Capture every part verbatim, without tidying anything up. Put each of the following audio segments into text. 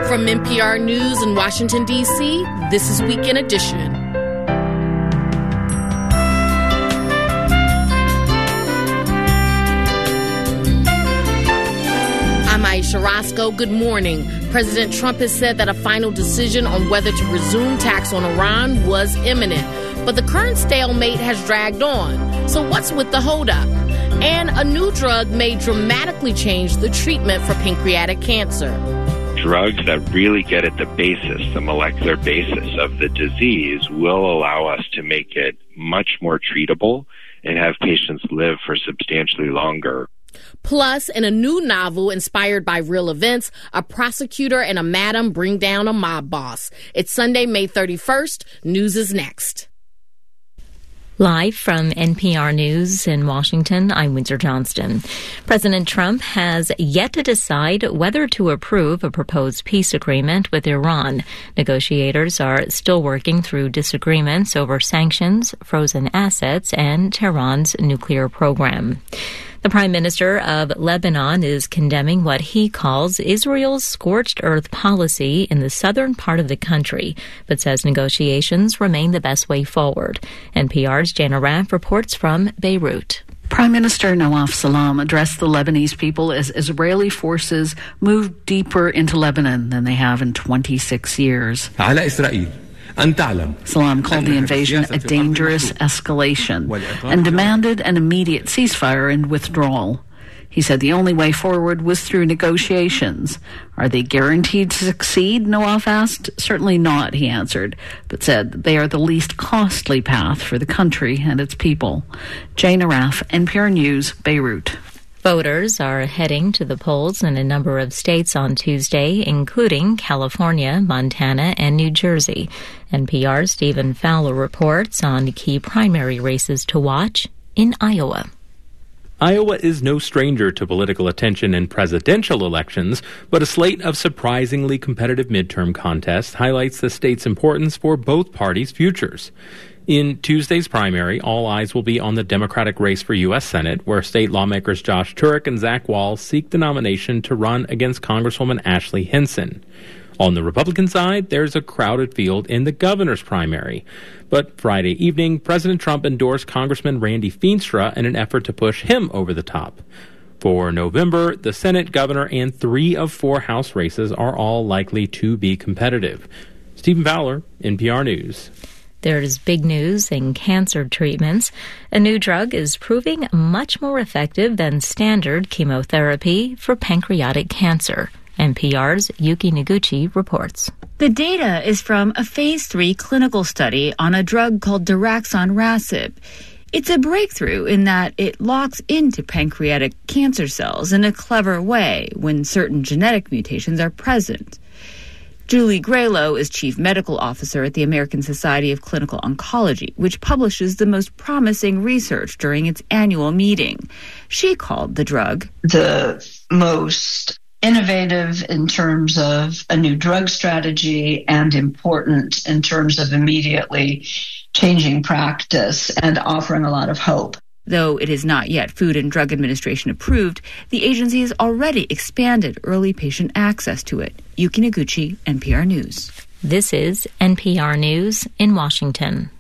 From N P R News in Washington, D C, this is Weekend Edition. I'm Aisha Roscoe. Good morning. President Trump has said that a final decision on whether to resume tax on Iran was imminent. But the current stalemate has dragged on. So what's with the holdup? And a new drug may dramatically change the treatment for pancreatic cancer. Drugs that really get at the basis, the molecular basis of the disease, will allow us to make it much more treatable and have patients live for substantially longer. Plus, in a new novel inspired by real events, a prosecutor and a madam bring down a mob boss. It's Sunday, May thirty-first. News is next. Live from N P R News in Washington, I'm Windsor Johnston. President Trump has yet to decide whether to approve a proposed peace agreement with Iran. Negotiators are still working through disagreements over sanctions, frozen assets, and Tehran's nuclear program. The Prime Minister of Lebanon is condemning what he calls Israel's scorched earth policy in the southern part of the country, but says negotiations remain the best way forward. N P R's Jana Raff reports from Beirut. Prime Minister Nawaf Salam addressed the Lebanese people as Israeli forces moved deeper into Lebanon than they have in twenty-six years. Salam called the invasion a dangerous escalation and demanded an immediate ceasefire and withdrawal. He said the only way forward was through negotiations. Are they guaranteed to succeed? Nawaf asked. Certainly not, he answered, but said they are the least costly path for the country and its people. Jane Araf, N P R News, Beirut. Voters are heading to the polls in a number of states on Tuesday, including California, Montana, and New Jersey. N P R's Stephen Fowler reports on key primary races to watch in Iowa. Iowa is no stranger to political attention in presidential elections, but a slate of surprisingly competitive midterm contests highlights the state's importance for both parties' futures. In Tuesday's primary, all eyes will be on the Democratic race for U S Senate, where state lawmakers Josh Turek and Zach Wall seek the nomination to run against Congresswoman Ashley Hinson. On the Republican side, there's a crowded field in the governor's primary. But Friday evening, President Trump endorsed Congressman Randy Feenstra in an effort to push him over the top. For November, the Senate, governor, and three of four House races are all likely to be competitive. Stephen Fowler, N P R News. There's big news in cancer treatments. A new drug is proving much more effective than standard chemotherapy for pancreatic cancer. N P R's Yuki Noguchi reports. The data is from a phase three clinical study on a drug called daraxonrasib. It's a breakthrough in that it locks into pancreatic cancer cells in a clever way when certain genetic mutations are present. Julie Graylow is Chief Medical Officer at the American Society of Clinical Oncology, which publishes the most promising research during its annual meeting. She called the drug the most innovative in terms of a new drug strategy and important in terms of immediately changing practice and offering a lot of hope. Though it is not yet Food and Drug Administration approved, the agency has already expanded early patient access to it. Yuki Noguchi, N P R News. This is N P R News in Washington.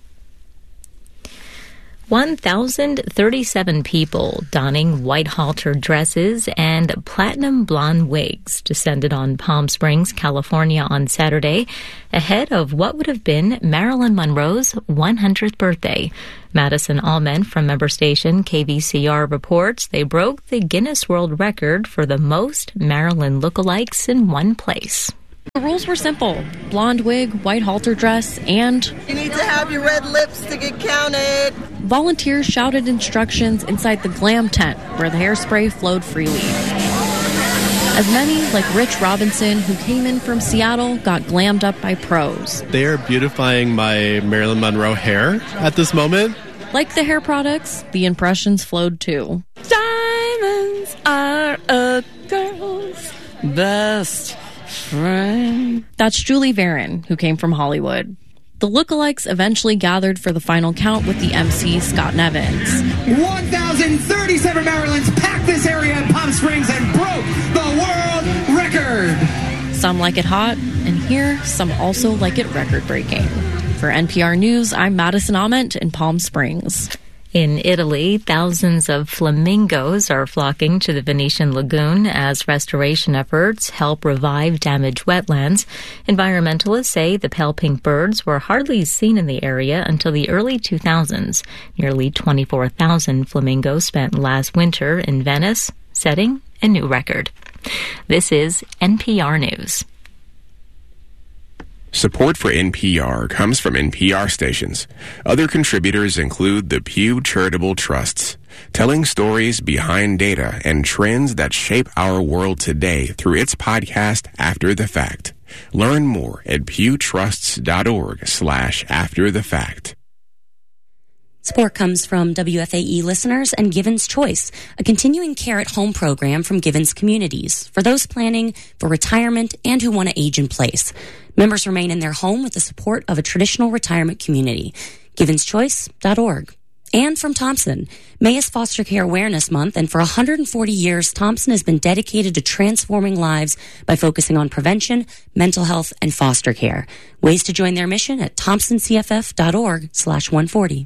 one thousand thirty-seven people donning white halter dresses and platinum blonde wigs descended on Palm Springs, California on Saturday, ahead of what would have been Marilyn Monroe's one hundredth birthday. Madison Allman from member station K V C R reports they broke the Guinness World Record for the most Marilyn lookalikes in one place. The rules were simple. Blonde wig, white halter dress, and... You need to have your red lips to get counted. Volunteers shouted instructions inside the glam tent where the hairspray flowed freely. As many, like Rich Robinson, who came in from Seattle, got glammed up by pros. They are beautifying my Marilyn Monroe hair at this moment. Like the hair products, the impressions flowed too. Diamonds are a girl's best friend. That's Julie Varon, who came from Hollywood. The lookalikes eventually gathered for the final count with the M C, Scott Nevins. one thousand thirty-seven Marilyns packed this area in Palm Springs and broke the world record. Some like it hot, and here, some also like it record-breaking. For N P R News, I'm Madison Ament in Palm Springs. In Italy, thousands of flamingos are flocking to the Venetian lagoon as restoration efforts help revive damaged wetlands. Environmentalists say the pale pink birds were hardly seen in the area until the early two thousands. Nearly twenty-four thousand flamingos spent last winter in Venice, setting a new record. This is N P R News. Support for N P R comes from N P R stations. Other contributors include the Pew Charitable Trusts, telling stories behind data and trends that shape our world today through its podcast, After the Fact. Learn more at pewtrusts.org slash after the fact. Support comes from W F A E listeners and Givens Choice, a continuing care at home program from Givens Communities for those planning for retirement and who want to age in place. Members remain in their home with the support of a traditional retirement community. Givens Choice dot org. And from Thompson. May is Foster Care Awareness Month, and for one hundred forty years, Thompson has been dedicated to transforming lives by focusing on prevention, mental health, and foster care. Ways to join their mission at thompson c f f dot org slash one forty.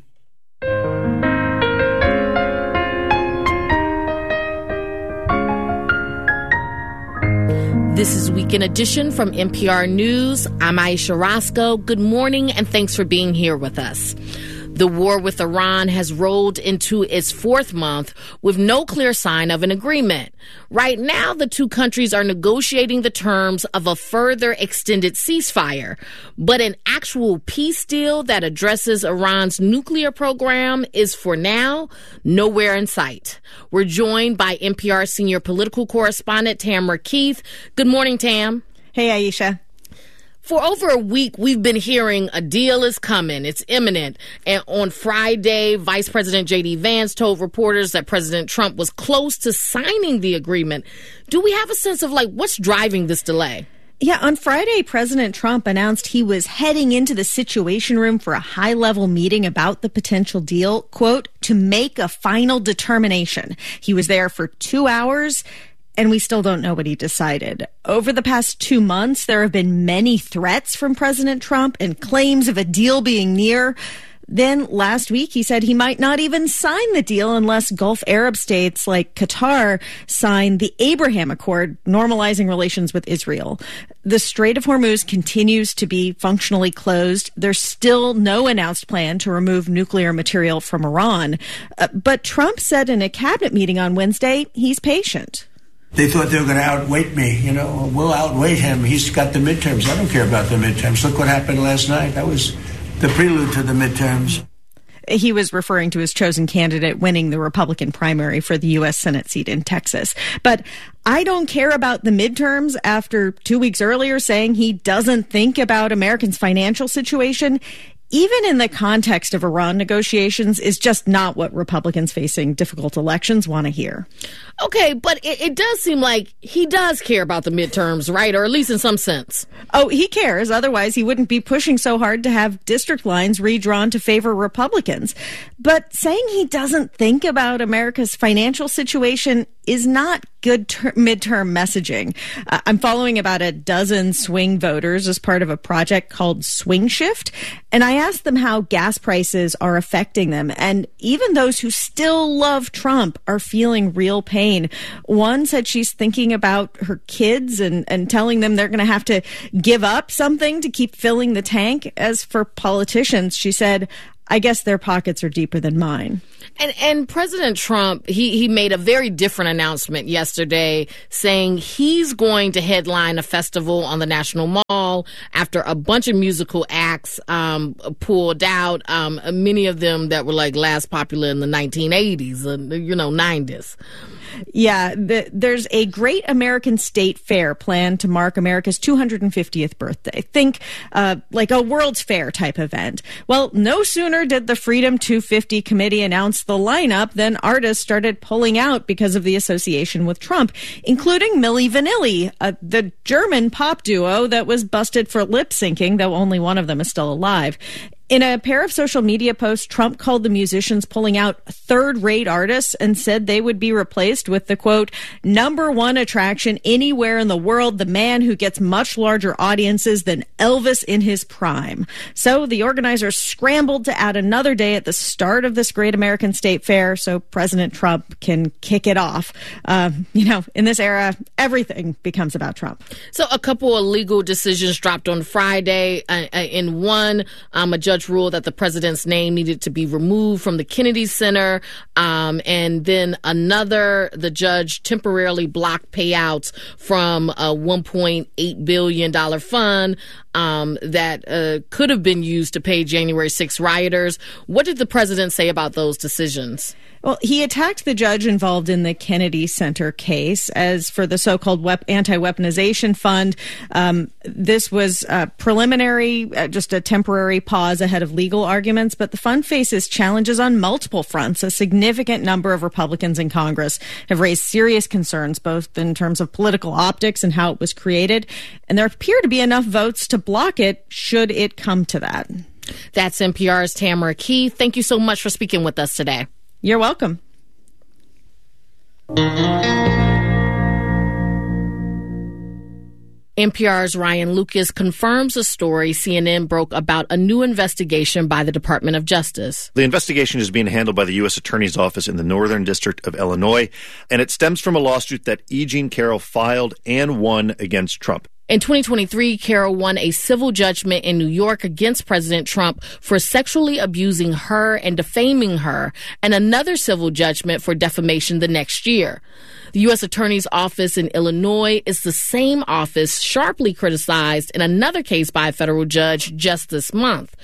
This is Weekend Edition from N P R News. I'm Aisha Roscoe. Good morning, and thanks for being here with us. The war with Iran has rolled into its fourth month with no clear sign of an agreement. Right now, the two countries are negotiating the terms of a further extended ceasefire. But an actual peace deal that addresses Iran's nuclear program is, for now, nowhere in sight. We're joined by N P R senior political correspondent Tamara Keith. Good morning, Tam. Hey, Aisha. For over a week, we've been hearing a deal is coming. It's imminent. And on Friday, Vice President J D Vance told reporters that President Trump was close to signing the agreement. Do we have a sense of, like, what's driving this delay? Yeah, on Friday, President Trump announced he was heading into the Situation Room for a high-level meeting about the potential deal, quote, to make a final determination. He was there for two hours. And we still don't know what he decided. Over the past two months, there have been many threats from President Trump and claims of a deal being near. Then last week, he said he might not even sign the deal unless Gulf Arab states like Qatar sign the Abraham Accord, normalizing relations with Israel. The Strait of Hormuz continues to be functionally closed. There's still no announced plan to remove nuclear material from Iran. Uh, but Trump said in a cabinet meeting on Wednesday, he's patient. They thought they were going to outweight me. You know, we'll outweight him. He's got the midterms. I don't care about the midterms. Look what happened last night. That was the prelude to the midterms. He was referring to his chosen candidate winning the Republican primary for the U S Senate seat in Texas. But I don't care about the midterms after two weeks earlier saying he doesn't think about Americans' financial situation. Even in the context of Iran negotiations, is just not what Republicans facing difficult elections want to hear. Okay, but it, it does seem like he does care about the midterms, right? Or at least in some sense. Oh, he cares. Otherwise, he wouldn't be pushing so hard to have district lines redrawn to favor Republicans. But saying he doesn't think about America's financial situation is not good ter- midterm messaging. Uh, I'm following about a dozen swing voters as part of a project called Swing Shift, and I asked them how gas prices are affecting them. And even those who still love Trump are feeling real pain. One said she's thinking about her kids and, and telling them they're going to have to give up something to keep filling the tank. As for politicians, she said, I guess their pockets are deeper than mine. And and President Trump, he, he made a very different announcement yesterday saying he's going to headline a festival on the National Mall after a bunch of musical acts um, pulled out, um, many of them that were like last popular in the nineteen eighties, uh, you know, nineties. Yeah, the, there's a Great American State Fair planned to mark America's two hundred fiftieth birthday. Think uh, like a World's Fair type event. Well, no sooner did the Freedom two fifty committee announce the lineup than artists started pulling out because of the association with Trump, including Milli Vanilli, uh, the German pop duo that was busted for lip syncing, though only one of them is still alive. In a pair of social media posts, Trump called the musicians pulling out third-rate artists and said they would be replaced with the, quote, number one attraction anywhere in the world, the man who gets much larger audiences than Elvis in his prime. So the organizers scrambled to add another day at the start of this great American state fair so President Trump can kick it off. Uh, you know, in this era, everything becomes about Trump. So a couple of legal decisions dropped on Friday. Uh, in one, um, a judge ruled that the president's name needed to be removed from the Kennedy Center. Um, and then another, the judge temporarily blocked payouts from a one point eight billion dollars fund um, that uh, could have been used to pay January sixth rioters. What did the president say about those decisions? Well, he attacked the judge involved in the Kennedy Center case. As for the so-called wep- anti-weaponization fund, um, this was uh, preliminary, uh, just a temporary pause ahead of legal arguments. But the fund faces challenges on multiple fronts. A significant number of Republicans in Congress have raised serious concerns, both in terms of political optics and how it was created. And there appear to be enough votes to block it should it come to that. That's N P R's Tamara Keith. Thank you so much for speaking with us today. You're welcome. N P R's Ryan Lucas confirms a story C N N broke about a new investigation by the Department of Justice. The investigation is being handled by the U S Attorney's Office in the Northern District of Illinois, and it stems from a lawsuit that E. Jean Carroll filed and won against Trump. In twenty twenty-three, Carroll won a civil judgment in New York against President Trump for sexually abusing her and defaming her, and another civil judgment for defamation the next year. The U S Attorney's Office in Illinois is the same office sharply criticized in another case by a federal judge just this month.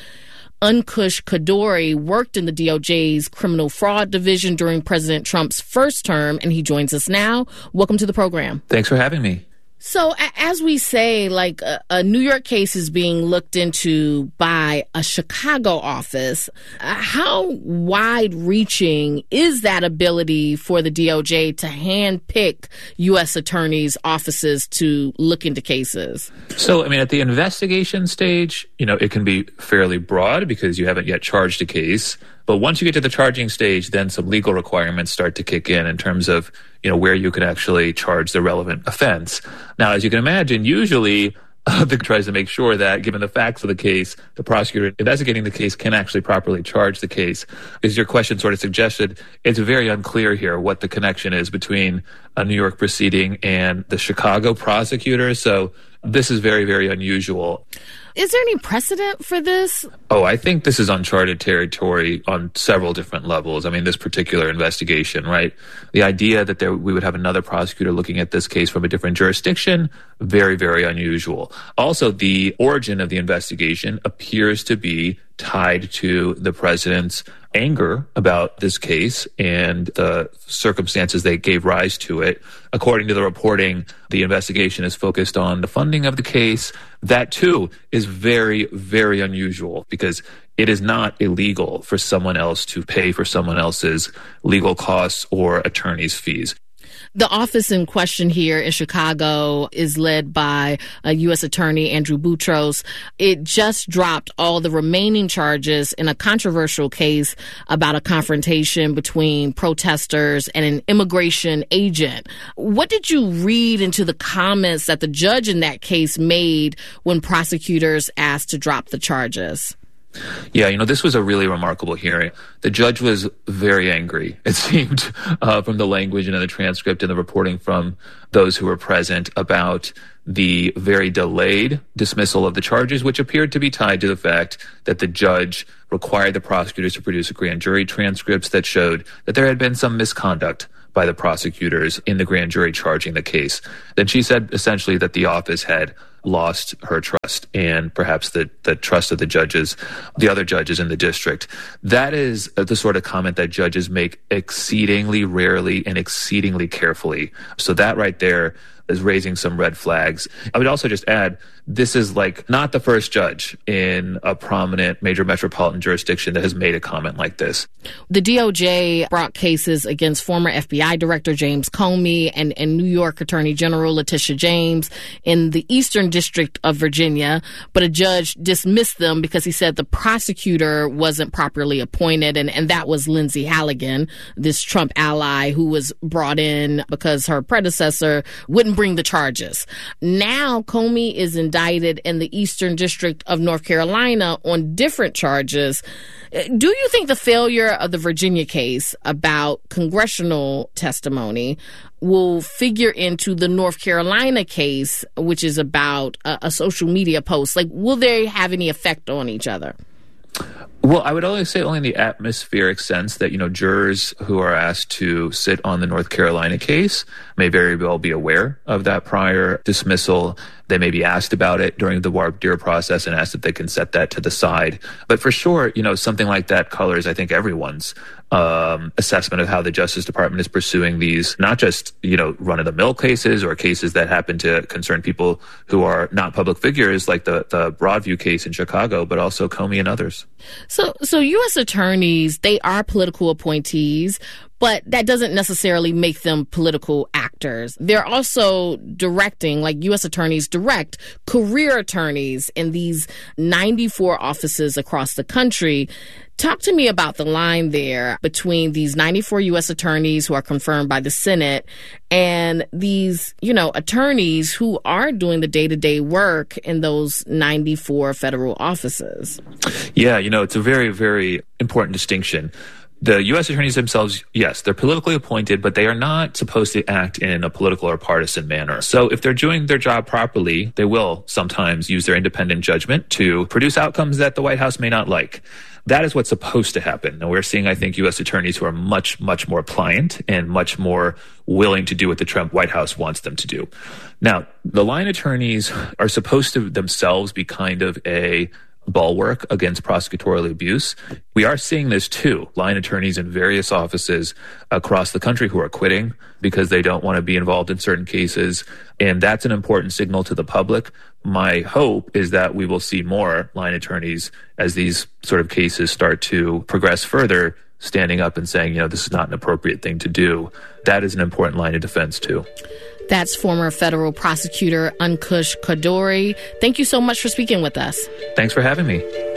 Ankush Kaduri worked in the D O J's criminal fraud division during President Trump's first term, and he joins us now. Welcome to the program. Thanks for having me. So as we say, like a, a New York case is being looked into by a Chicago office. Uh, how wide-reaching is that ability for the D O J to handpick U S attorneys' offices to look into cases? So, I mean, at the investigation stage, you know, it can be fairly broad because you haven't yet charged a case. But once you get to the charging stage, then some legal requirements start to kick in in terms of, you know, where you can actually charge the relevant offense. Now, as you can imagine, usually uh, the tries to make sure that, given the facts of the case, the prosecutor investigating the case can actually properly charge the case. As your question sort of suggested, it's very unclear here what the connection is between a New York proceeding and the Chicago prosecutor. So this is very, very unusual. Is there any precedent for this? Oh, I think this is uncharted territory on several different levels. I mean, this particular investigation, right? The idea that there, we would have another prosecutor looking at this case from a different jurisdiction, very, very unusual. Also, the origin of the investigation appears to be tied to the president's anger about this case and the circumstances that gave rise to it. According to the reporting, the investigation is focused on the funding of the case. That, too, is very, very unusual because it is not illegal for someone else to pay for someone else's legal costs or attorney's fees. The office in question here in Chicago is led by uh, U S Attorney Andrew Boutros. It just dropped all the remaining charges in a controversial case about a confrontation between protesters and an immigration agent. What did you read into the comments that the judge in that case made when prosecutors asked to drop the charges? Yeah, you know, this was a really remarkable hearing. The judge was very angry, it seemed, uh, from the language and in the transcript and the reporting from those who were present about the very delayed dismissal of the charges, which appeared to be tied to the fact that the judge required the prosecutors to produce a grand jury transcripts that showed that there had been some misconduct by the prosecutors in the grand jury charging the case. Then she said essentially that the office had lost her trust and perhaps the, the trust of the judges, the other judges in the district. That is the sort of comment that judges make exceedingly rarely and exceedingly carefully. So that right there is raising some red flags. I would also just add, this is like not the first judge in a prominent major metropolitan jurisdiction that has made a comment like this. The D O J brought cases against former F B I Director James Comey and, and New York Attorney General Letitia James in the Eastern District of Virginia, but a judge dismissed them because he said the prosecutor wasn't properly appointed, and, and that was Lindsay Halligan, this Trump ally who was brought in because her predecessor wouldn't bring the charges. Now Comey is indicted in the Eastern District of North Carolina on different charges. Do you think the failure of the Virginia case about congressional testimony will figure into the North Carolina case, which is about a, a social media post? Like, will they have any effect on each other? Well, I would only say only in the atmospheric sense that, you know, jurors who are asked to sit on the North Carolina case may very well be aware of that prior dismissal. They may be asked about it during the voir dire process and asked if they can set that to the side. But for sure, you know, something like that colors, I think, everyone's um, assessment of how the Justice Department is pursuing these, not just, you know, run-of-the-mill cases or cases that happen to concern people who are not public figures, like the, the Broadview case in Chicago, but also Comey and others. So, so U S attorneys, they are political appointees, but that doesn't necessarily make them political actors. They're also directing, like U S attorneys direct career attorneys in these ninety-four offices across the country. Talk to me about the line there between these ninety-four U S attorneys who are confirmed by the Senate and these, you know, attorneys who are doing the day-to-day work in those ninety-four federal offices. Yeah, you know, it's a very, very important distinction. The U S attorneys themselves, yes, they're politically appointed, but they are not supposed to act in a political or partisan manner. So if they're doing their job properly, they will sometimes use their independent judgment to produce outcomes that the White House may not like. That is what's supposed to happen. And we're seeing, I think, U S attorneys who are much, much more pliant and much more willing to do what the Trump White House wants them to do. Now, the line attorneys are supposed to themselves be kind of a bulwark against prosecutorial abuse. We are seeing this too. Line attorneys in various offices across the country who are quitting because they don't want to be involved in certain cases. And that's an important signal to the public. My hope is that we will see more line attorneys as these sort of cases start to progress further, standing up and saying, you know, this is not an appropriate thing to do. That is an important line of defense too. That's former federal prosecutor Ankush Khardori. Thank you so much for speaking with us. Thanks for having me.